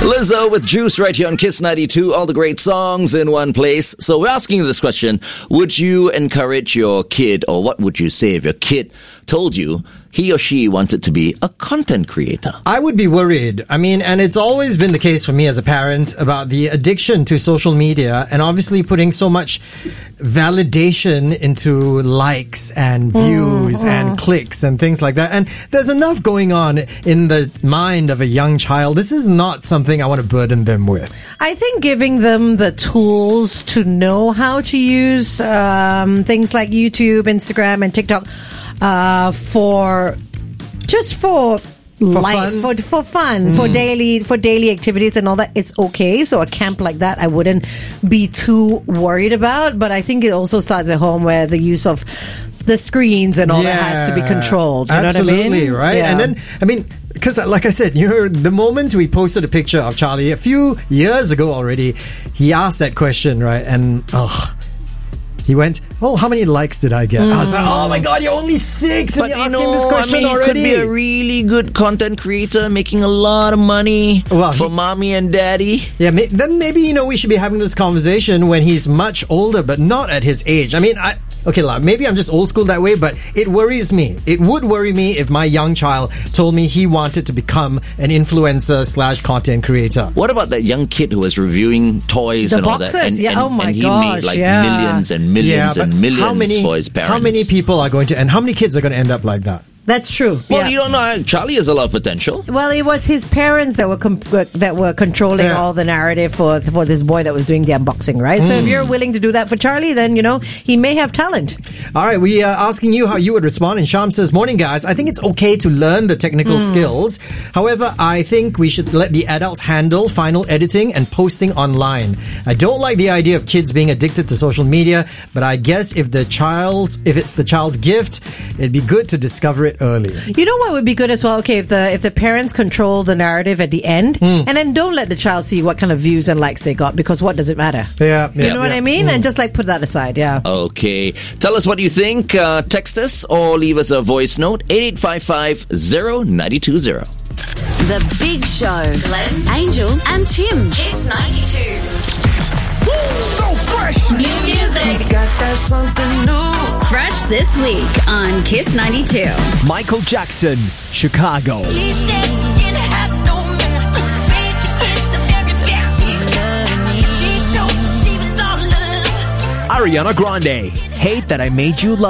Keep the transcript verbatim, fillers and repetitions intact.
Lizzo with Juice right here on Kiss ninety-two. All the great songs in one place. So we're asking you this question. Would you encourage your kid, or what would you say if your kid told you he or she wanted to be a content creator? I would be worried. I mean, and it's always been the case for me as a parent about the addiction to social media and obviously putting so much validation into likes and views mm, and mm. clicks and things like that. And there's enough going on in the mind of a young child. This is not something I want to burden them with. I think giving them the tools to know how to use um, things like YouTube, Instagram, and TikTok Uh, for just for, for life, fun. for for fun, mm. for daily for daily activities and all that, it's okay. So a camp like that, I wouldn't be too worried about. But I think it also starts at home, where the use of the screens and all yeah, that has to be controlled. You absolutely, know what I mean? Right? Yeah. And then, I mean, because like I said, you know, the moment we posted a picture of Charlie a few years ago already, he asked that question, right? And oh. He went, oh, how many likes did I get? Mm. I was like, oh my God, you're only six and but you're you asking know, this question I mean, already. He could be a really good content creator, making a lot of money well, for he, mommy and daddy. Yeah, may, then maybe, you know, we should be having this conversation when he's much older, but not at his age. I mean, I... Okay, maybe I'm just old school that way, but it worries me. It would worry me if my young child told me he wanted to become an influencer slash content creator. What about that young kid who was reviewing toys the and boxes, all that? And, yeah, and, oh my and he gosh, made like yeah. millions and millions yeah, and millions how many, for his parents. How many people are going to, and how many kids are going to end up like that? That's true. Well, yeah. you don't know. Charlie has a lot of potential. Well, it was his parents that were com- that were controlling yeah. all the narrative for for this boy that was doing the unboxing, right? Mm. So if you're willing to do that for Charlie, then, you know, he may have talent. All right, we are asking you how you would respond. And Sham says, morning, guys. I think it's okay to learn the technical mm. skills. However, I think we should let the adults handle final editing and posting online. I don't like the idea of kids being addicted to social media, but I guess if the child's, if it's the child's gift, it'd be good to discover it early. You know what would be good as well? Okay, if the if the parents control the narrative at the end, mm. and then don't let the child see what kind of views and likes they got, because what does it matter? Yeah, yeah you know yeah. what I mean? Mm. And just like put that aside, yeah. Okay. Tell us what you think. Uh, text us or leave us a voice note. eight eight five five, zero nine two zero. The Big Show. Glenn, Angel, and Tim. Kiss ninety-two. So fresh. New music. Got that something new. Fresh this week on Kiss ninety-two. Michael Jackson, Chicago. Ariana Grande, Hate That I Made You Love.